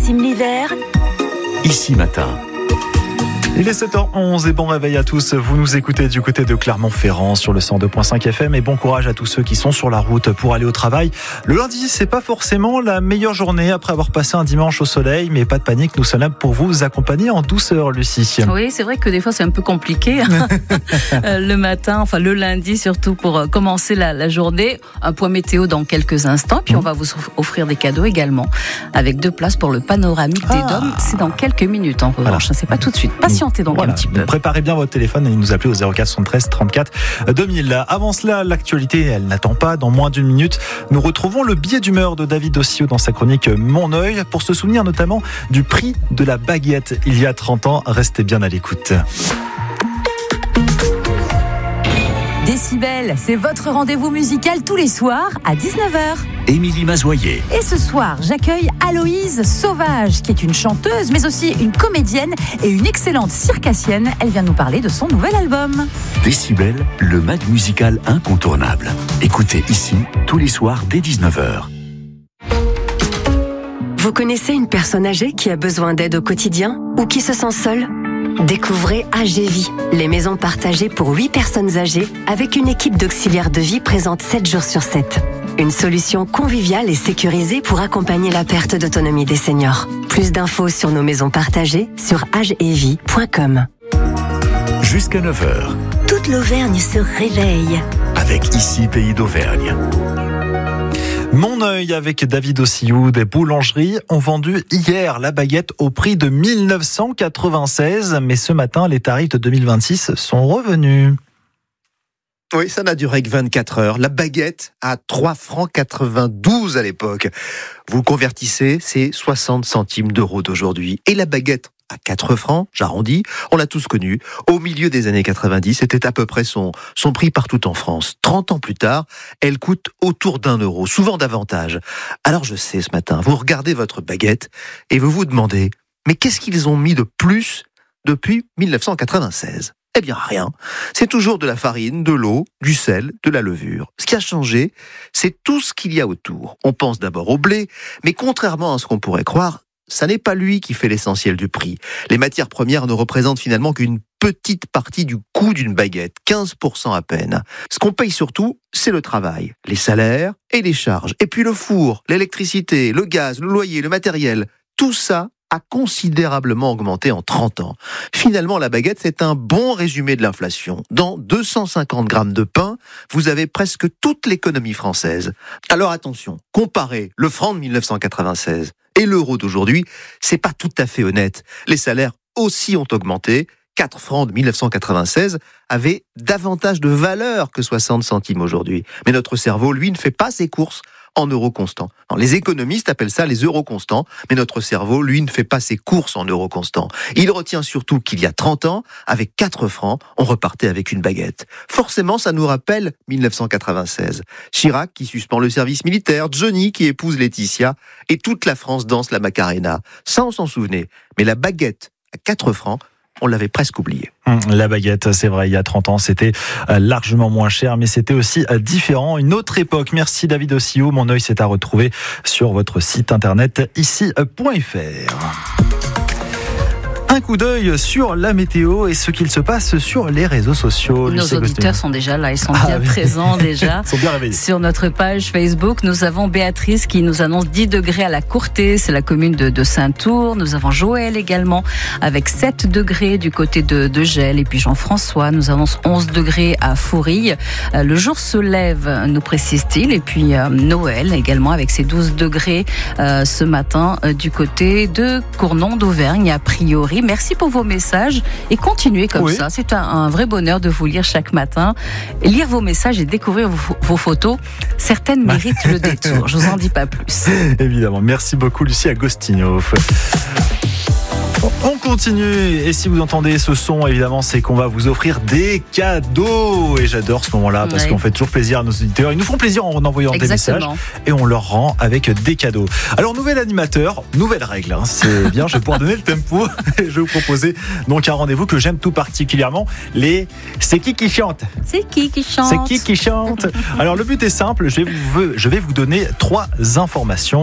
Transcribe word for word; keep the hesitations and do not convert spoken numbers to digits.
Maxime Livert, Ici Matin. Il est sept heures onze et bon réveil à tous. Vous nous écoutez du côté de Clermont-Ferrand sur le cent deux point cinq F M et bon courage à tous ceux qui sont sur la route pour aller au travail. Le lundi, c'est pas forcément la meilleure journée après avoir passé un dimanche au soleil, mais pas de panique, nous sommes là pour vous accompagner en douceur, Lucie. Oui, c'est vrai que des fois c'est un peu compliqué le matin, enfin le lundi surtout pour commencer la, la journée. Un point météo dans quelques instants, puis mmh. on va vous offrir des cadeaux également avec deux places pour le panoramique ah. des Dômes. C'est dans quelques minutes en revanche, voilà. C'est pas tout de suite. Patientez. Donc voilà. Un petit peu. Préparez bien votre téléphone et nous appelez au zéro quatre soixante-treize trente-quatre deux mille. Avant cela, l'actualité, elle n'attend pas. Dans moins d'une minute, nous retrouvons le billet d'humeur de David Ossio dans sa chronique Mon œil pour se souvenir notamment du prix de la baguette il y a trente ans. Restez bien à l'écoute. Décibel, c'est votre rendez-vous musical tous les soirs à dix-neuf heures. Émilie Mazoyer. Et ce soir, j'accueille Aloïse Sauvage, qui est une chanteuse, mais aussi une comédienne et une excellente circassienne. Elle vient nous parler de son nouvel album. Décibel, le mag musical incontournable. Écoutez ici, tous les soirs dès dix-neuf heures. Vous connaissez une personne âgée qui a besoin d'aide au quotidien ou qui se sent seule ? Découvrez Agévie, les maisons partagées pour huit personnes âgées avec une équipe d'auxiliaires de vie présente sept jours sur sept. Une solution conviviale et sécurisée pour accompagner la perte d'autonomie des seniors. Plus d'infos sur nos maisons partagées sur agevie point com. Jusqu'à neuf heures. Toute l'Auvergne se réveille. Avec Ici Pays d'Auvergne. Mon œil avec David Ossio. Des boulangeries ont vendu hier la baguette au prix de mille neuf cent quatre-vingt-seize. Mais ce matin, les tarifs de deux mille vingt-six sont revenus. Oui, ça n'a duré que vingt-quatre heures. La baguette à trois francs quatre-vingt-douze à l'époque. Vous le convertissez, c'est soixante centimes d'euros d'aujourd'hui. Et la baguette à quatre francs, j'arrondis, on l'a tous connu. Au milieu des années quatre-vingt-dix, c'était à peu près son, son prix partout en France. trente ans plus tard, elle coûte autour d'un euro, souvent davantage. Alors je sais, ce matin, vous regardez votre baguette et vous vous demandez, mais qu'est-ce qu'ils ont mis de plus depuis mille neuf cent quatre-vingt-seize ? Eh bien, rien. C'est toujours de la farine, de l'eau, du sel, de la levure. Ce qui a changé, c'est tout ce qu'il y a autour. On pense d'abord au blé, mais contrairement à ce qu'on pourrait croire, ça n'est pas lui qui fait l'essentiel du prix. Les matières premières ne représentent finalement qu'une petite partie du coût d'une baguette, quinze pour cent à peine. Ce qu'on paye surtout, c'est le travail, les salaires et les charges. Et puis le four, l'électricité, le gaz, le loyer, le matériel, tout ça a considérablement augmenté en trente ans. Finalement, la baguette, c'est un bon résumé de l'inflation. Dans deux cent cinquante grammes de pain, vous avez presque toute l'économie française. Alors attention, comparez le franc de mille neuf cent quatre-vingt-seize et l'euro d'aujourd'hui, c'est pas tout à fait honnête. Les salaires aussi ont augmenté. quatre francs de mille neuf cent quatre-vingt-seize avaient davantage de valeur que soixante centimes aujourd'hui. Mais notre cerveau, lui, ne fait pas ses courses en euros constants. Alors, les économistes appellent ça les euros constants, mais notre cerveau, lui, ne fait pas ses courses en euros constants. Il retient surtout qu'il y a trente ans, avec quatre francs, on repartait avec une baguette. Forcément, ça nous rappelle mille neuf cent quatre-vingt-seize. Chirac qui suspend le service militaire, Johnny qui épouse Laetitia, et toute la France danse la Macarena. Ça, on s'en souvenait. Mais la baguette à quatre francs, on l'avait presque oublié. La baguette, c'est vrai, il y a trente ans, c'était largement moins cher, mais c'était aussi différent. Une autre époque. Merci David Ossio. Mon œil, c'est à retrouver sur votre site internet ici point f r. Un coup d'œil sur la météo et ce qu'il se passe sur les réseaux sociaux. Nos Lucie auditeurs Agostino. sont déjà là, ils sont ah, bien oui. présents déjà. Ils sont bien réveillés. Sur notre page Facebook, nous avons Béatrice qui nous annonce dix degrés à la Courtée, c'est la commune de, de Saint-Tour. Nous avons Joël également avec sept degrés du côté de, de Gel. Et puis Jean-François nous annonce onze degrés à Fourille. Euh, le jour se lève, nous précise-t-il. Et puis euh, Noël également avec ses douze degrés euh, ce matin euh, du côté de Cournon d'Auvergne a priori. Merci pour vos messages et continuez comme oui. ça. C'est un, un vrai bonheur de vous lire chaque matin. Lire vos messages et découvrir vos, vos photos. Certaines méritent le détour. Je vous en dis pas plus. Évidemment. Merci beaucoup, Lucie Agostino. On continue, et si vous entendez ce son, évidemment, c'est qu'on va vous offrir des cadeaux. Et j'adore ce moment-là, parce oui. qu'on fait toujours plaisir à nos auditeurs. Ils nous font plaisir en envoyant Exactement. des messages, et on leur rend avec des cadeaux. Alors, nouvel animateur, nouvelle règle, hein, c'est bien, je vais pouvoir donner le tempo. Et je vais vous proposer donc un rendez-vous que j'aime tout particulièrement, les « C'est qui qui chante ?» C'est qui qui chante C'est qui qui chante Alors, le but est simple, je vais vous, je vais vous donner trois informations.